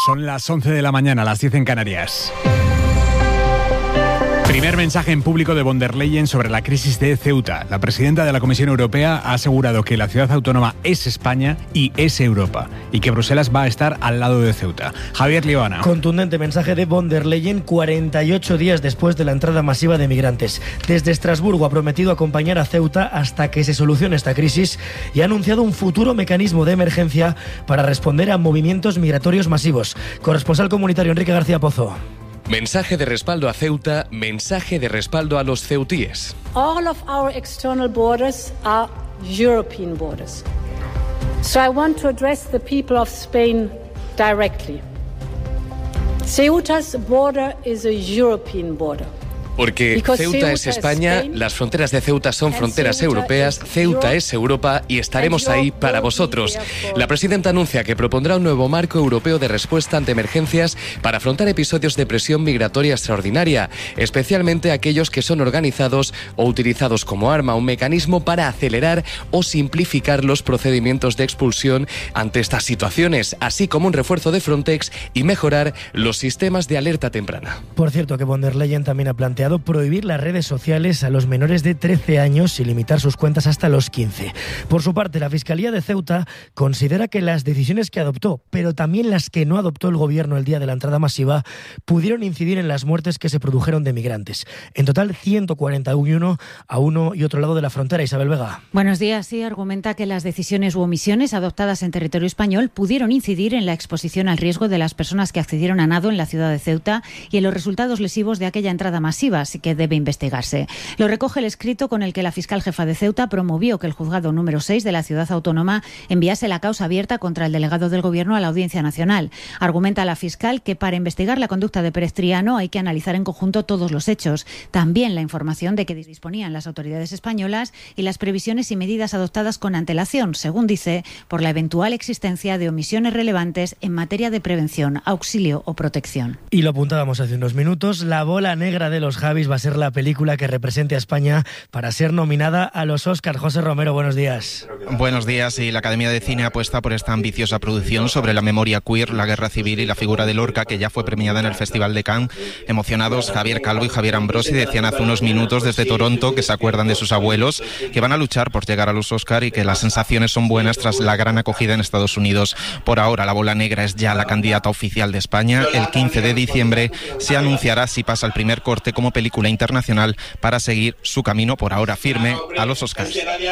Son las 11 de la mañana, las 10 en Canarias. Primer mensaje en público de von der Leyen sobre la crisis de Ceuta. La presidenta de la Comisión Europea ha asegurado que la ciudad autónoma es España y es Europa, y que Bruselas va a estar al lado de Ceuta. Javier Liobana. Contundente mensaje de von der Leyen 48 días después de la entrada masiva de migrantes. Desde Estrasburgo ha prometido acompañar a Ceuta hasta que se solucione esta crisis y ha anunciado un futuro mecanismo de emergencia para responder a movimientos migratorios masivos. Corresponsal comunitario Enrique García Pozo. Mensaje de respaldo a Ceuta, mensaje de respaldo a los ceutíes. All of our external borders are European borders. So I want to address the people of Spain directly. Ceuta's border is a European border. Porque Ceuta es España, las fronteras de Ceuta son fronteras europeas, Ceuta es Europa y estaremos ahí para vosotros. La presidenta anuncia que propondrá un nuevo marco europeo de respuesta ante emergencias para afrontar episodios de presión migratoria extraordinaria, especialmente aquellos que son organizados o utilizados como arma, un mecanismo para acelerar o simplificar los procedimientos de expulsión ante estas situaciones, así como un refuerzo de Frontex y mejorar los sistemas de alerta temprana. Por cierto, que von der Leyen también ha planteado prohibir las redes sociales a los menores de 13 años y limitar sus cuentas hasta los 15. Por su parte, la Fiscalía de Ceuta considera que las decisiones que adoptó, pero también las que no adoptó el gobierno el día de la entrada masiva, pudieron incidir en las muertes que se produjeron de migrantes. En total, 141 a uno y otro lado de la frontera. Isabel Vega. Buenos días. Sí, argumenta que las decisiones u omisiones adoptadas en territorio español pudieron incidir en la exposición al riesgo de las personas que accedieron a nado en la ciudad de Ceuta y en los resultados lesivos de aquella entrada masiva, así que debe investigarse. Lo recoge el escrito con el que la fiscal jefa de Ceuta promovió que el juzgado número 6 de la ciudad autónoma enviase la causa abierta contra el delegado del Gobierno a la Audiencia Nacional. Argumenta la fiscal que para investigar la conducta de Pérez Triano hay que analizar en conjunto todos los hechos, también la información de que disponían las autoridades españolas y las previsiones y medidas adoptadas con antelación, según dice, por la eventual existencia de omisiones relevantes en materia de prevención, auxilio o protección. Y lo apuntábamos hace unos minutos, La bola negra de los Javis va a ser la película que represente a España para ser nominada a los Oscars. José Romero, buenos días. Buenos días. Y la Academia de Cine apuesta por esta ambiciosa producción sobre la memoria queer, la guerra civil y la figura de Lorca, que ya fue premiada en el Festival de Cannes. Emocionados, Javier Calvo y Javier Ambrosi decían hace unos minutos desde Toronto que se acuerdan de sus abuelos, que van a luchar por llegar a los Oscar y que las sensaciones son buenas tras la gran acogida en Estados Unidos. Por ahora, La bola negra es ya la candidata oficial de España. El 15 de diciembre se anunciará si pasa el primer corte como película internacional para seguir su camino por ahora firme a los Oscars.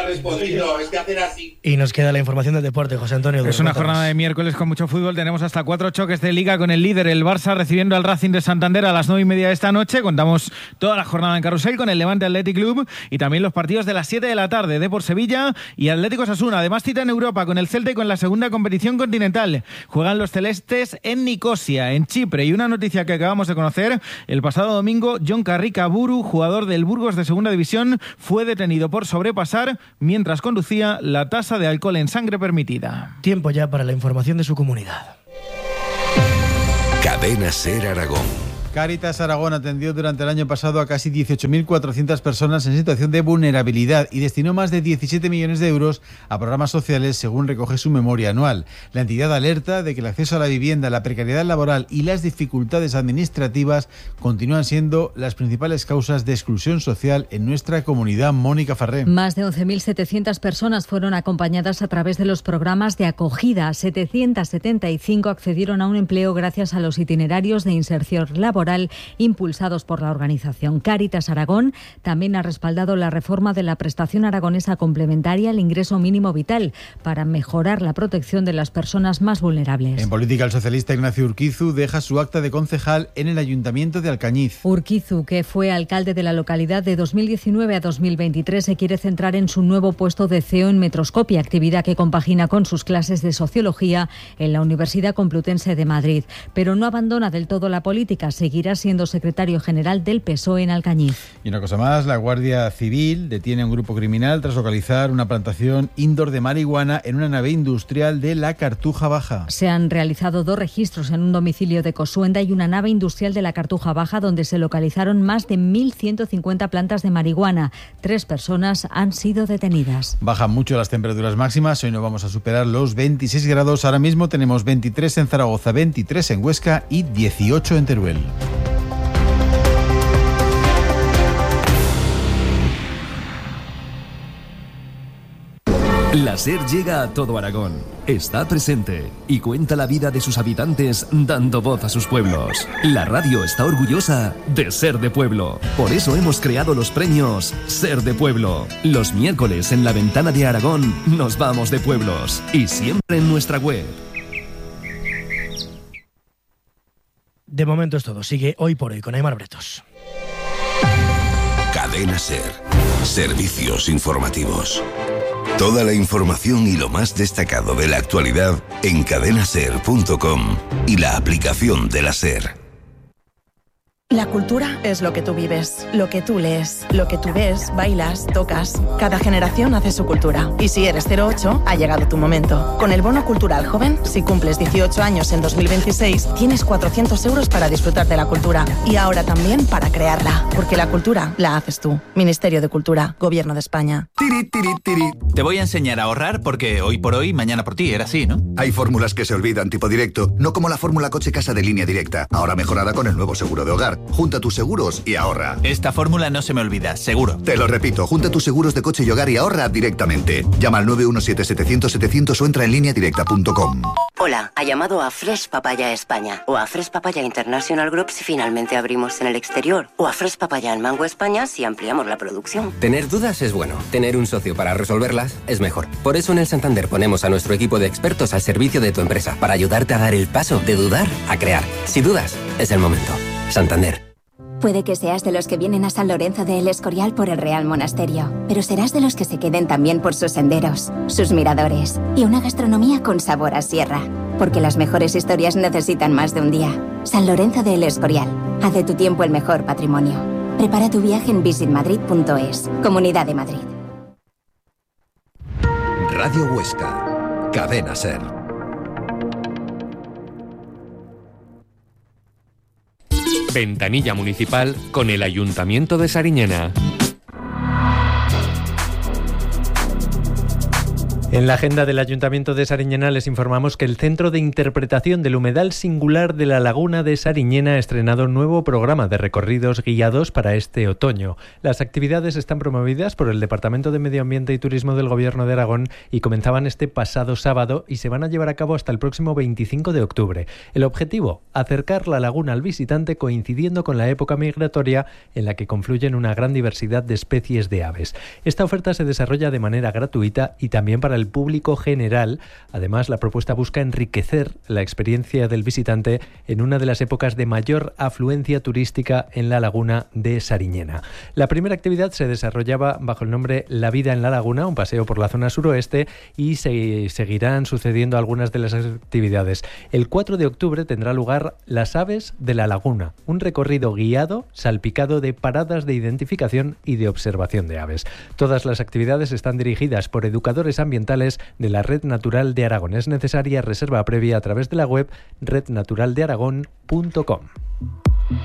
Y nos queda la información del deporte, José Antonio. Es una jornada de miércoles con mucho fútbol. Tenemos hasta 4 choques de Liga con el líder, el Barça, recibiendo al Racing de Santander a las 9:30 de esta noche. Contamos toda la jornada en carrusel con el Levante Athletic Club y también los partidos de las 7 de la tarde, Depor Sevilla y Atlético Osasuna. Además, cita en Europa con el Celta y con la segunda competición continental. Juegan los celestes en Nicosia, en Chipre. Y una noticia que acabamos de conocer: el pasado domingo, John Carricaburu, jugador del Burgos de Segunda División, fue detenido por sobrepasar mientras conducía la tasa de alcohol en sangre permitida. Tiempo ya para la información de su comunidad. Cadena SER Aragón. Cáritas Aragón atendió durante el año pasado a casi 18.400 personas en situación de vulnerabilidad y destinó más de 17 millones de euros a programas sociales, según recoge su memoria anual. La entidad alerta de que el acceso a la vivienda, la precariedad laboral y las dificultades administrativas continúan siendo las principales causas de exclusión social en nuestra comunidad. Mónica Farré. Más de 11.700 personas fueron acompañadas a través de los programas de acogida. 775 accedieron a un empleo gracias a los itinerarios de inserción laboral impulsados por la organización. Cáritas Aragón también ha respaldado la reforma de la prestación aragonesa complementaria al ingreso mínimo vital para mejorar la protección de las personas más vulnerables. En política, el socialista Ignacio Urquizu deja su acta de concejal en el Ayuntamiento de Alcañiz. Urquizu, que fue alcalde de la localidad de 2019 a 2023, se quiere centrar en su nuevo puesto de CEO en Metroscopia, actividad que compagina con sus clases de sociología en la Universidad Complutense de Madrid. Pero no abandona del todo la política, seguirá seguirá siendo secretario general del PSOE en Alcañiz. Y una cosa más, la Guardia Civil detiene a un grupo criminal tras localizar una plantación indoor de marihuana en una nave industrial de la Cartuja Baja. Se han realizado 2 registros en un domicilio de Cosuenda y una nave industrial de la Cartuja Baja, donde se localizaron más de 1.150 plantas de marihuana. 3 personas han sido detenidas. Bajan mucho las temperaturas máximas, hoy no vamos a superar los 26 grados. Ahora mismo tenemos 23 en Zaragoza, 23 en Huesca y 18 en Teruel. La SER llega a todo Aragón, está presente y cuenta la vida de sus habitantes dando voz a sus pueblos. La radio está orgullosa de ser de pueblo. Por eso hemos creado los premios Ser de Pueblo. Los miércoles en la Ventana de Aragón nos vamos de pueblos y siempre en nuestra web. De momento es todo. Sigue Hoy por Hoy con Aimar Bretos. Cadena SER. Servicios informativos. Toda la información y lo más destacado de la actualidad en cadenaser.com y la aplicación de la SER. La cultura es lo que tú vives, lo que tú lees, lo que tú ves, bailas, tocas. Cada generación hace su cultura. Y si eres 08, ha llegado tu momento. Con el Bono Cultural Joven, si cumples 18 años en 2026, tienes 400 euros para disfrutar de la cultura. Y ahora también para crearla. Porque la cultura la haces tú. Ministerio de Cultura, Gobierno de España. Tiri, tiri, tiri. Te voy a enseñar a ahorrar porque hoy por hoy, mañana por ti. Era así, ¿no? Hay fórmulas que se olvidan, tipo directo. No como la fórmula coche-casa de Línea Directa. Ahora mejorada con el nuevo seguro de hogar. Junta tus seguros y ahorra. Esta fórmula no se me olvida, seguro. Te lo repito, junta tus seguros de coche y hogar y ahorra directamente. Llama al 917-700-700 o entra en lineadirecta.com. Hola, ha llamado a Fresh Papaya España o a Fresh Papaya International Group si finalmente abrimos en el exterior o a Fresh Papaya en Mango España si ampliamos la producción. Tener dudas es bueno, tener un socio para resolverlas es mejor. Por eso en el Santander ponemos a nuestro equipo de expertos al servicio de tu empresa para ayudarte a dar el paso de dudar a crear. Si dudas, es el momento. Santander. Puede que seas de los que vienen a San Lorenzo de El Escorial por el Real Monasterio, pero serás de los que se queden también por sus senderos, sus miradores y una gastronomía con sabor a sierra. Porque las mejores historias necesitan más de un día. San Lorenzo de El Escorial. Haz de tu tiempo el mejor patrimonio. Prepara tu viaje en visitmadrid.es. Comunidad de Madrid. Radio Huesca. Cadena SER. Ventanilla municipal con el Ayuntamiento de Sariñena. En la agenda del Ayuntamiento de Sariñena les informamos que el Centro de Interpretación del Humedal Singular de la Laguna de Sariñena ha estrenado un nuevo programa de recorridos guiados para este otoño. Las actividades están promovidas por el Departamento de Medio Ambiente y Turismo del Gobierno de Aragón y comenzaban este pasado sábado y se van a llevar a cabo hasta el próximo 25 de octubre. El objetivo, acercar la laguna al visitante coincidiendo con la época migratoria en la que confluyen una gran diversidad de especies de aves. Esta oferta se desarrolla de manera gratuita y también para el público general. Además, la propuesta busca enriquecer la experiencia del visitante en una de las épocas de mayor afluencia turística en la laguna de Sariñena. La primera actividad se desarrollaba bajo el nombre La vida en la laguna, un paseo por la zona suroeste, y se seguirán sucediendo algunas de las actividades. El 4 de octubre tendrá lugar Las aves de la laguna, un recorrido guiado salpicado de paradas de identificación y de observación de aves. Todas las actividades están dirigidas por educadores ambientales de la Red Natural de Aragón. Es necesaria reserva previa a través de la web rednaturaldearagón.com.